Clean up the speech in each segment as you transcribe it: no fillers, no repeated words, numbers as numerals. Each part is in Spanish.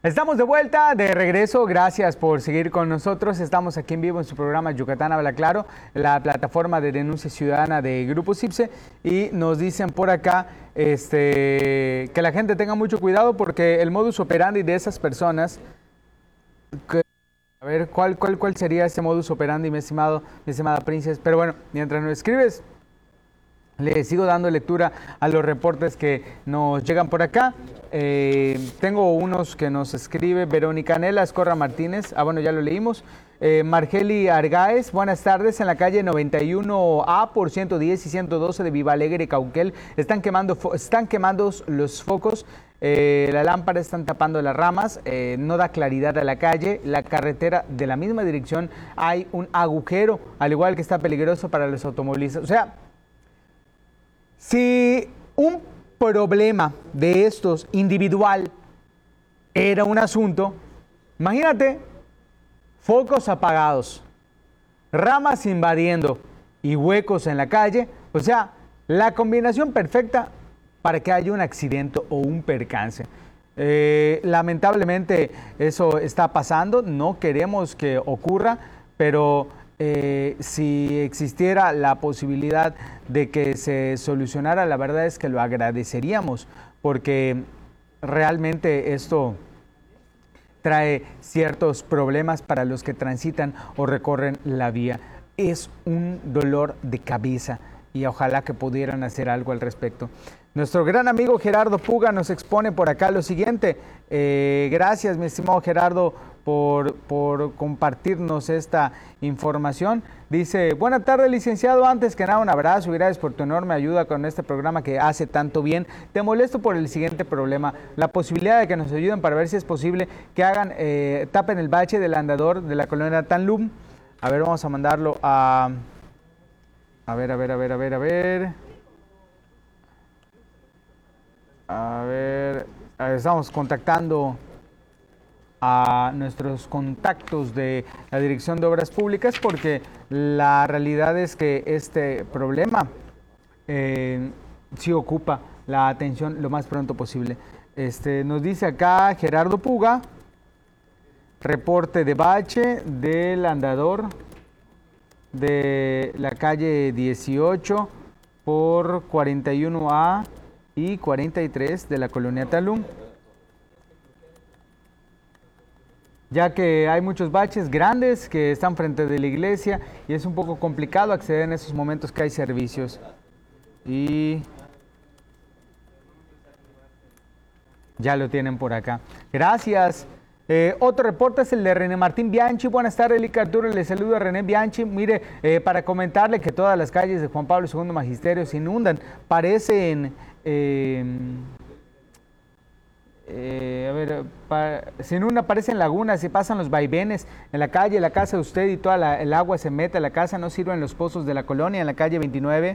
Estamos de vuelta, de regreso. Gracias por seguir con nosotros. Estamos aquí en vivo en su programa Yucatán Habla Claro, la plataforma de denuncia ciudadana de Grupo CIPSE. Y nos dicen por acá que la gente tenga mucho cuidado porque el modus operandi de esas personas. A ver, ¿cuál sería ese modus operandi, mi estimada Princess? Pero bueno, mientras nos escribes, le sigo dando lectura a los reportes que nos llegan por acá. Tengo unos que nos escribe Verónica Nela Escorra Martínez. Bueno, ya lo leímos. Margeli Argáez, buenas tardes. En la calle 91A por 110 y 112 de Viva Alegre, Cauquel, están quemando los focos. La lámpara están tapando las ramas, no da claridad a la calle. La carretera de la misma dirección hay un agujero, al igual que está peligroso para los automovilistas. O sea, si un problema de estos individual era un asunto, imagínate, focos apagados, ramas invadiendo y huecos en la calle, o sea, la combinación perfecta para que haya un accidente o un percance. Lamentablemente eso está pasando, no queremos que ocurra, pero si existiera la posibilidad de que se solucionara, la verdad es que lo agradeceríamos, porque realmente esto trae ciertos problemas para los que transitan o recorren la vía. Es un dolor de cabeza y ojalá que pudieran hacer algo al respecto. Nuestro gran amigo Gerardo Puga nos expone por acá lo siguiente. Gracias, mi estimado Gerardo, por compartirnos esta información. Dice, buenas tardes, licenciado. Antes que nada, un abrazo y gracias por tu enorme ayuda con este programa que hace tanto bien. Te molesto por el siguiente problema. La posibilidad de que nos ayuden para ver si es posible que hagan, tapen el bache del andador de la colonia Tanlum. A ver, vamos a mandarlo a... A ver. Estamos contactando a nuestros contactos de la Dirección de Obras Públicas porque la realidad es que este problema sí ocupa la atención lo más pronto posible. Nos dice acá Gerardo Puga, reporte de bache del andador de la calle 18 por 41A y 43 de la colonia Talum, ya que hay muchos baches grandes que están frente de la iglesia y es un poco complicado acceder en esos momentos que hay servicios. Y ya lo tienen por acá. Gracias. Otro reporte es el de René Martín Bianchi. Buenas tardes, Lica Arturo. Le saludo a René Bianchi. Mire, para comentarle que todas las calles de Juan Pablo II Magisterio se inundan. Parecen... se inunda, parecen lagunas, se pasan los vaivenes en la calle, la casa de usted y toda el agua se mete a la casa, no sirven los pozos de la colonia en la calle 29.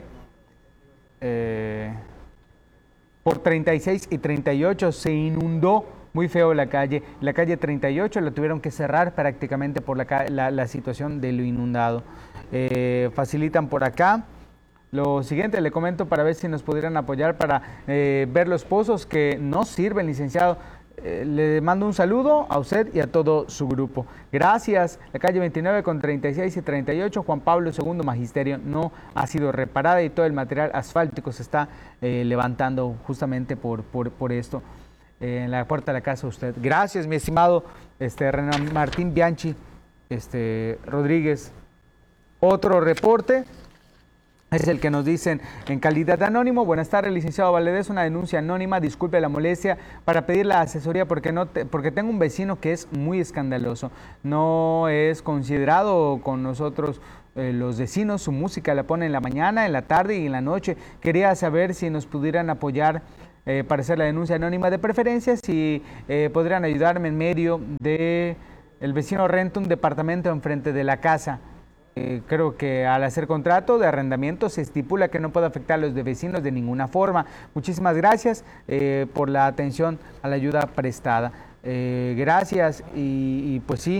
Por 36 y 38 se inundó muy feo la calle 38 la tuvieron que cerrar prácticamente por la situación de lo inundado. Facilitan por acá. Lo siguiente, le comento para ver si nos pudieran apoyar para ver los pozos que no sirven, licenciado. Le mando un saludo a usted y a todo su grupo. Gracias. La calle 29 con 36 y 38, Juan Pablo II Magisterio, no ha sido reparada y todo el material asfáltico se está levantando justamente por esto. En la puerta de la casa usted. Gracias, mi estimado Renan Martín Bianchi Rodríguez. Otro reporte es el que nos dicen en calidad de anónimo. Buenas tardes, licenciado Valedez, una denuncia anónima, disculpe la molestia, para pedir la asesoría porque tengo un vecino que es muy escandaloso. No es considerado con nosotros los vecinos, su música la pone en la mañana, en la tarde y en la noche. Quería saber si nos pudieran apoyar para hacer la denuncia anónima, de preferencia, si podrían ayudarme en medio de el vecino renta un departamento enfrente de la casa. Creo que al hacer contrato de arrendamiento se estipula que no puede afectar a los de vecinos de ninguna forma. Muchísimas gracias por la atención a la ayuda prestada. Gracias y pues sí.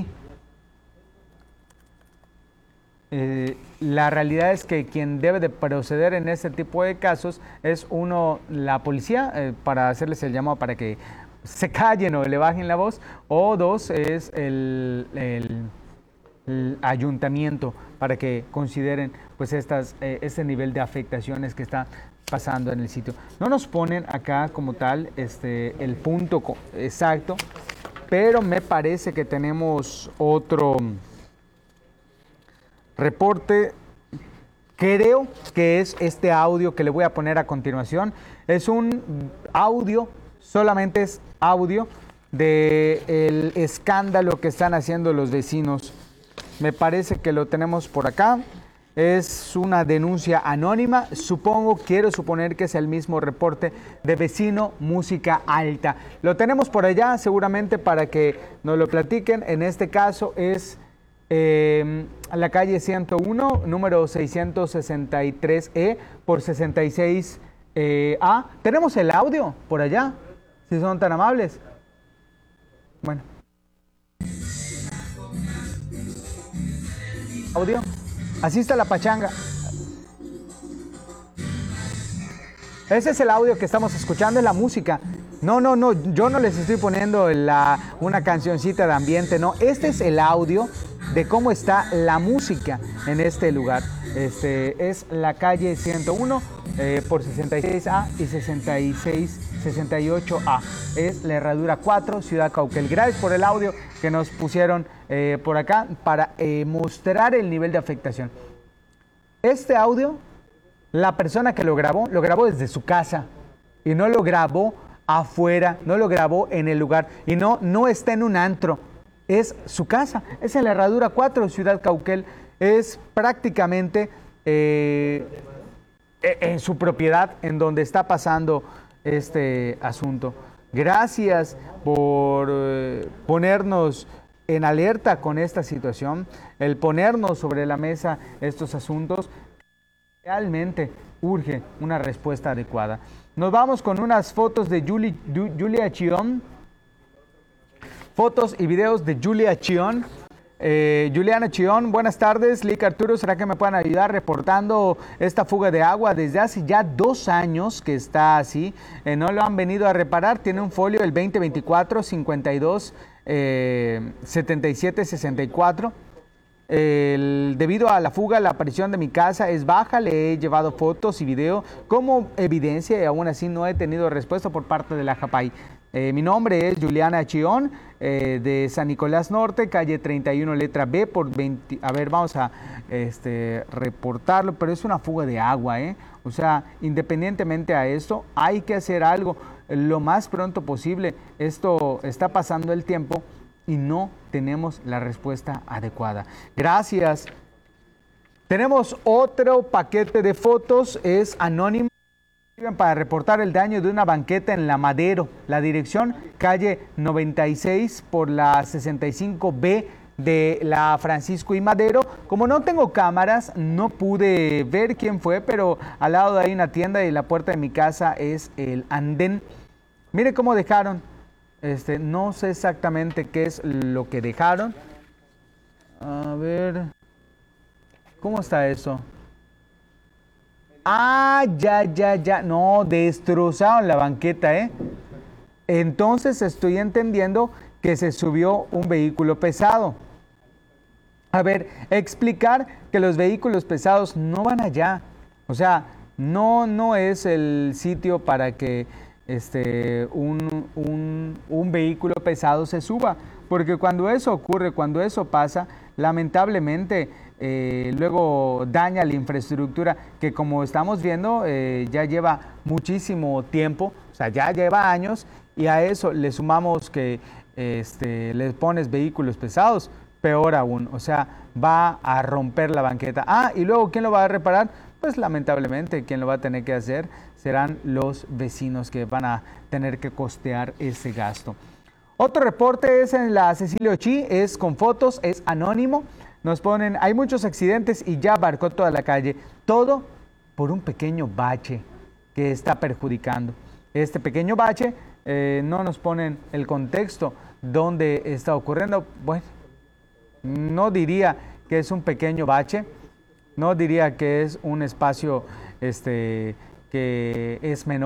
La realidad es que quien debe de proceder en este tipo de casos es la policía, para hacerles el llamado para que se callen o le bajen la voz, o dos es el ayuntamiento para que consideren pues este nivel de afectaciones que está pasando en el sitio. No nos ponen acá como tal el punto exacto, pero me parece que tenemos otro reporte. Creo que es este audio que le voy a poner a continuación. Es un audio, solamente es audio del escándalo que están haciendo los vecinos. Me parece que lo tenemos por acá. Es una denuncia anónima. Quiero suponer que es el mismo reporte de Vecino Música Alta. Lo tenemos por allá seguramente para que nos lo platiquen. En este caso es la calle 101, número 663E por 66A. Tenemos el audio por allá, si son tan amables. Bueno. Audio. Así está la pachanga. Ese es el audio que estamos escuchando, es la música. No, yo no les estoy poniendo una cancioncita de ambiente, no. Este es el audio de cómo está la música en este lugar. Es la calle 101 por 66A y 68A. Es la Herradura 4, Ciudad Cauquel. Gracias por el audio que nos pusieron por acá para mostrar el nivel de afectación. Este audio, la persona que lo grabó desde su casa y no lo grabó afuera, no lo grabó en el lugar y no está en un antro. Es su casa, es en la Herradura 4, Ciudad Cauquel. Es prácticamente en su propiedad en donde está pasando este asunto. Gracias por ponernos en alerta con esta situación, el ponernos sobre la mesa estos asuntos. Realmente urge una respuesta adecuada. Nos vamos con unas fotos de Julia Chión. Fotos y videos de Julia Chión. Juliana Chión, buenas tardes. Lick Arturo, ¿será que me pueden ayudar reportando esta fuga de agua? Desde hace ya 2 años que está así. No lo han venido a reparar. Tiene un folio el 2024 52 77 64. Debido a la fuga, la aparición de mi casa es baja. Le he llevado fotos y video como evidencia y aún así no he tenido respuesta por parte de la JAPAI. Mi nombre es Juliana Chión, de San Nicolás Norte, calle 31, letra B, por 20. A ver, vamos a reportarlo, pero es una fuga de agua, ¿eh? O sea, independientemente a esto, hay que hacer algo lo más pronto posible. Esto está pasando el tiempo y no tenemos la respuesta adecuada. Gracias. Tenemos otro paquete de fotos, es anónimo. Para reportar el daño de una banqueta en La Madero. La dirección, calle 96 por la 65B de la Francisco y Madero. Como no tengo cámaras, no pude ver quién fue, pero al lado de ahí una tienda y la puerta de mi casa es el andén. Mire cómo dejaron. No sé exactamente qué es lo que dejaron. A ver. ¿Cómo está eso? Ah, ya. No, destrozaron la banqueta, ¿eh? Entonces estoy entendiendo que se subió un vehículo pesado. A ver, explicar que los vehículos pesados no van allá. O sea, no es el sitio para que un vehículo pesado se suba. Porque cuando eso ocurre, cuando eso pasa, lamentablemente luego daña la infraestructura que, como estamos viendo, ya lleva muchísimo tiempo, o sea, ya lleva años, y a eso le sumamos que le pones vehículos pesados, peor aún, o sea, va a romper la banqueta. Ah, y luego, ¿quién lo va a reparar? Pues lamentablemente quien lo va a tener que hacer serán los vecinos que van a tener que costear ese gasto. Otro reporte es en la Cecilio Chi, es con fotos, es anónimo. Nos ponen, hay muchos accidentes y ya abarcó toda la calle. Todo por un pequeño bache que está perjudicando. Este pequeño bache, no nos ponen el contexto donde está ocurriendo. Bueno, no diría que es un pequeño bache, no diría que es un espacio que es menor,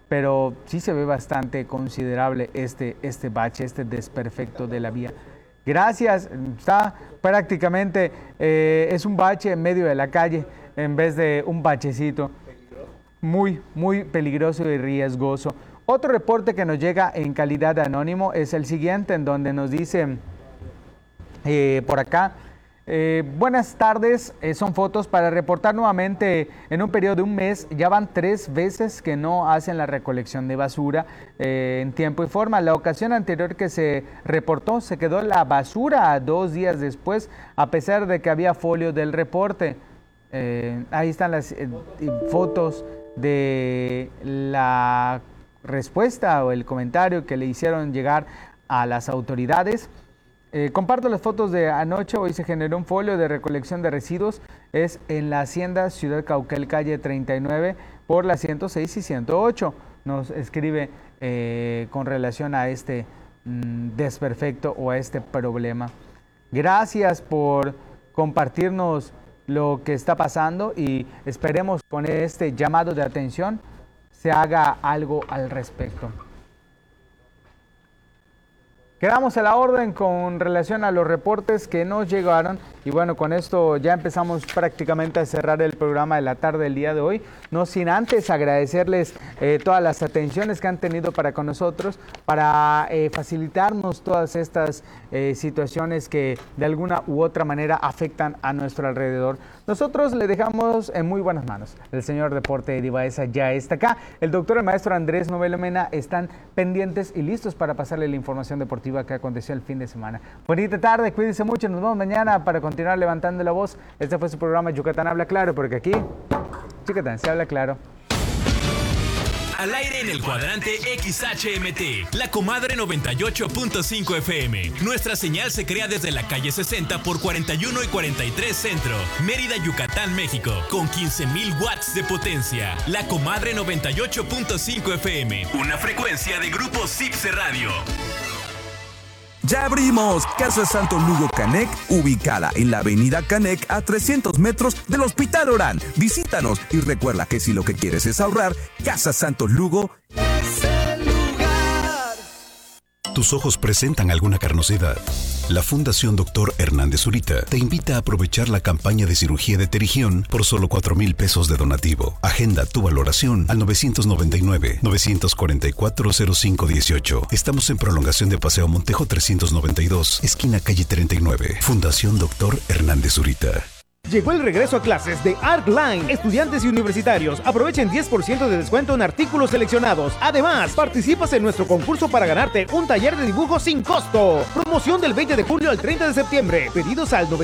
pero sí se ve bastante considerable este bache, este desperfecto de la vía. Gracias, está prácticamente, es un bache en medio de la calle en vez de un bachecito. Muy, muy peligroso y riesgoso. Otro reporte que nos llega en calidad de anónimo es el siguiente, en donde nos dice por acá: buenas tardes, son fotos para reportar nuevamente en un periodo de un mes. Ya van 3 veces que no hacen la recolección de basura en tiempo y forma. La ocasión anterior que se reportó se quedó la basura 2 días después, a pesar de que había folio del reporte. Ahí están las fotos de la respuesta o el comentario que le hicieron llegar a las autoridades. Comparto las fotos de anoche. Hoy se generó un folio de recolección de residuos. Es en la Hacienda Ciudad Cauquel, calle 39, por la 106 y 108. Nos escribe con relación a este desperfecto o a este problema. Gracias por compartirnos lo que está pasando y esperemos con este llamado de atención se haga algo al respecto. Quedamos a la orden con relación a los reportes que nos llegaron y bueno, con esto ya empezamos prácticamente a cerrar el programa de la tarde del día de hoy, no sin antes agradecerles todas las atenciones que han tenido para con nosotros, para facilitarnos todas estas situaciones que de alguna u otra manera afectan a nuestro alrededor. Nosotros le dejamos en muy buenas manos. El señor Deporte Eddie Baeza ya está acá. El doctor, el maestro Andrés Novelo Mena están pendientes y listos para pasarle la información deportiva que aconteció el fin de semana. Bonita tarde, cuídense mucho. Nos vemos mañana para continuar levantando la voz. Este fue su programa Yucatán Habla Claro, porque aquí Yucatán se habla claro. Al aire en el cuadrante XHMT, La Comadre 98.5 FM. Nuestra señal se crea desde la calle 60 por 41 y 43 Centro, Mérida, Yucatán, México, con 15,000 watts de potencia. La Comadre 98.5 FM, una frecuencia de Grupo Cipse Radio. ¡Ya abrimos! Casa Santo Lugo Canec, ubicada en la avenida Canec a 300 metros del Hospital Orán. Visítanos y recuerda que si lo que quieres es ahorrar, Casa Santo Lugo es el lugar. ¿Tus ojos presentan alguna carnosidad? La Fundación Dr. Hernández Zurita te invita a aprovechar la campaña de cirugía de terigión por solo 4,000 pesos de donativo. Agenda tu valoración al 999-944-0518. Estamos en prolongación de Paseo Montejo 392, esquina calle 39. Fundación Dr. Hernández Zurita. Llegó el regreso a clases de ArcLine. Estudiantes y universitarios, aprovechen 10% de descuento en artículos seleccionados. Además, participas en nuestro concurso para ganarte un taller de dibujo sin costo. Promoción del 20 de julio al 30 de septiembre. Pedidos al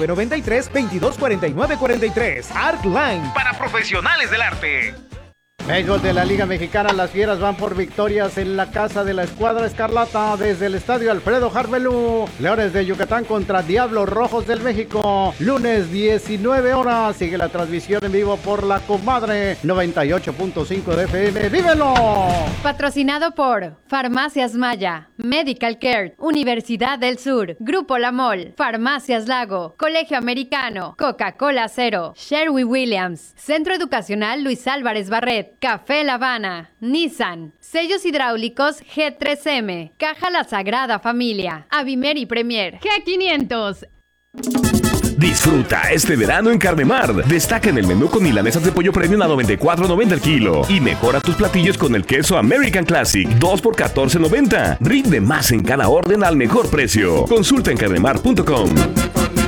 9993-224943. ArcLine, para profesionales del arte. Béisbol de la Liga Mexicana, las Fieras van por victorias en la casa de la Escuadra Escarlata desde el estadio Alfredo Harvelú. Leones de Yucatán contra Diablos Rojos del México. Lunes 19 horas. Sigue la transmisión en vivo por La Comadre 98.5 de FM. ¡Vívelo! Patrocinado por Farmacias Maya, Medical Care, Universidad del Sur, Grupo La Mol, Farmacias Lago, Colegio Americano, Coca-Cola Cero, Sherwin Williams, Centro Educacional Luis Álvarez Barret, Café La Habana, Nissan, Sellos Hidráulicos G3M, Caja La Sagrada Familia, Avimer y Premier, G500. Disfruta este verano en Carnemar. Destaca en el menú con milanesas de pollo premium a $94.90 el kilo. Y mejora tus platillos con el queso American Classic, 2 por $14.90. Rinde más en cada orden al mejor precio. Consulta en carnemar.com.